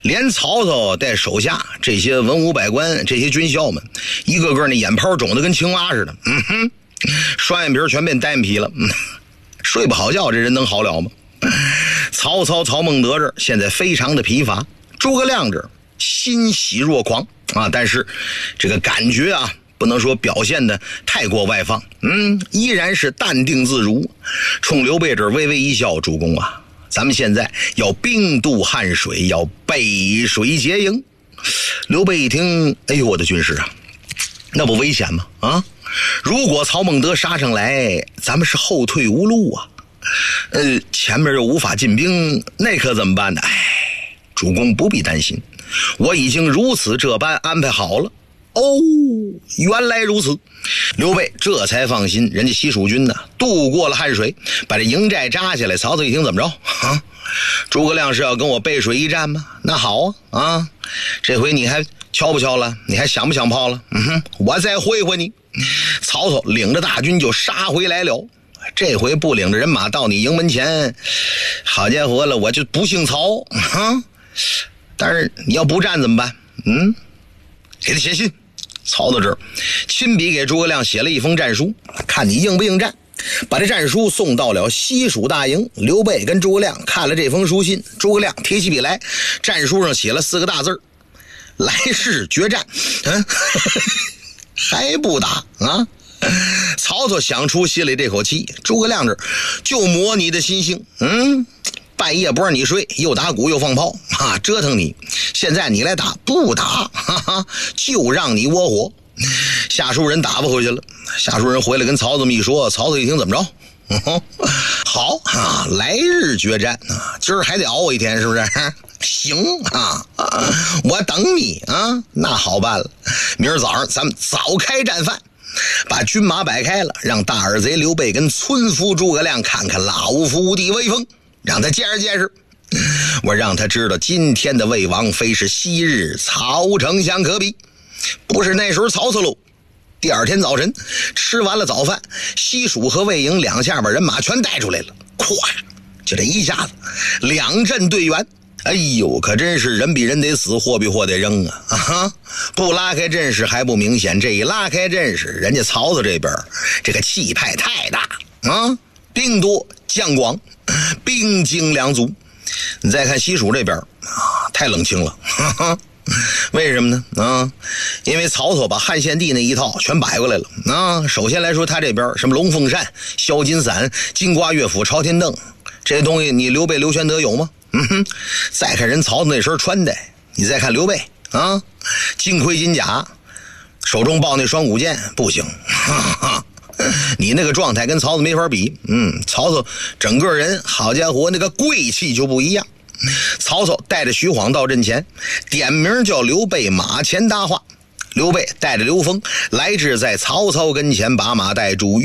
连曹操带手下这些文武百官，这些军校们，一个个那眼泡肿得跟青蛙似的，双眼皮全变单眼皮了，睡不好觉，这人能好了吗？曹操曹孟德这现在非常的疲乏，诸葛亮这欣喜若狂啊，但是这个感觉啊，不能说表现的太过外放，依然是淡定自如，冲刘备这微微一笑，主公啊，咱们现在要兵渡汉水，要背水结营。刘备一听，哎呦，我的军师啊，那不危险吗？啊，如果曹孟德杀上来，咱们是后退无路啊。前面又无法进兵，那可怎么办呢？主公不必担心，我已经如此这般安排好了。哦，原来如此。刘备这才放心，人家西蜀军呢渡过了汉水，把这营寨扎下来。曹操一听，怎么着啊？诸葛亮是要跟我背水一战吗？那好啊，这回你还敲不敲了？你还想不想炮了？我再会会你。曹操领着大军就杀回来了。这回不领着人马到你营门前，好家伙了，我就不姓曹啊！但是你要不战怎么办？给他写信。曹操这儿亲笔给诸葛亮写了一封战书，看你应不应战。把这战书送到了西蜀大营，刘备跟诸葛亮看了这封书信，诸葛亮提起笔来，战书上写了4个大字：来世决战。还不打啊？曹操想出心里这口气，诸葛亮这就磨你的心性，半夜不让你睡，又打鼓又放炮啊，折腾你。现在你来打，不打，就让你窝火。下属人打不回去了，下属人回来跟曹操这么一说，曹操一听，怎么着？好啊，来日决战啊，今儿还得熬一天，是不是？行啊，我等你啊。那好办了，明儿早上咱们早开战饭。把军马摆开了，让大耳贼刘备跟村夫诸葛亮看看老夫的威风，让他见识见识。我让他知道今天的魏王非是昔日曹丞相可比，不是那时候曹操喽。第二天早晨吃完了早饭，西蜀和魏营两下把人马全带出来了，咵就这一下子2阵队员。哎呦，可真是人比人得死，货比货得扔啊！不拉开阵势还不明显，这一拉开阵势，人家曹操这边这个气派太大啊，兵多将广，兵精粮足。你再看西蜀这边啊，太冷清了。为什么呢？因为曹操把汉献帝那一套全摆过来了啊。首先来说，他这边什么龙凤扇、萧金伞、金瓜乐府、朝天凳，这些东西你刘备、刘玄德有吗？再看人曹操那身穿的，你再看刘备啊，金盔金甲，手中抱那双股剑，不行，你那个状态跟曹操没法比。曹操整个人好家伙，那个贵气就不一样。曹操带着徐晃到阵前，点名叫刘备马前搭话。刘备带着刘封来至在曹操跟前，把马带住。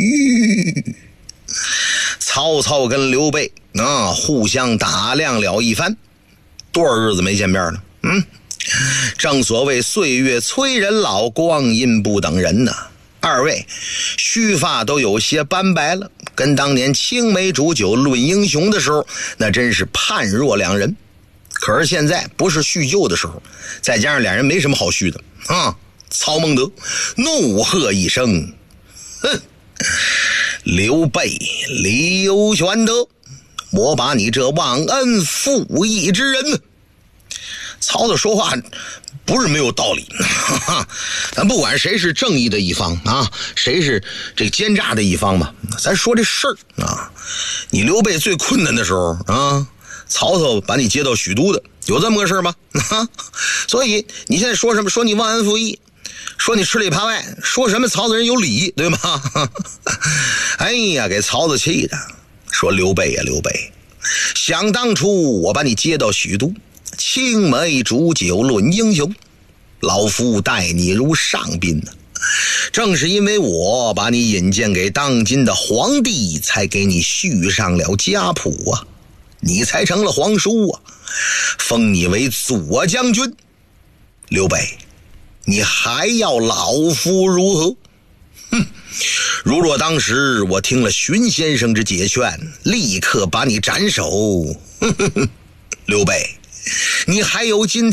曹操跟刘备互相打量了一番，多少日子没见面了？正所谓岁月催人老，光阴不等人呐。二位须发都有些斑白了，跟当年青梅煮酒论英雄的时候那真是判若两人。可是现在不是叙旧的时候，再加上两人没什么好叙的曹孟德怒喝一声：刘备刘玄德，我把你这忘恩负义之人。曹操说话不是没有道理，咱不管谁是正义的一方啊，谁是这个奸诈的一方吧，咱说这事儿啊。你刘备最困难的时候啊，曹操把你接到许都的，有这么个事吗？所以你现在说什么？说你忘恩负义，说你吃里扒外，说什么曹操人有理，对吗？哎呀，给曹操气的，说刘备呀，刘备，想当初我把你接到许都，青梅煮酒论英雄，老夫待你如上宾呢。正是因为我把你引荐给当今的皇帝，才给你续上了家谱啊，你才成了皇叔啊，封你为左将军。刘备，你还要老夫如何？如若当时我听了荀先生之解劝，立刻把你斩首。刘备，你还有今天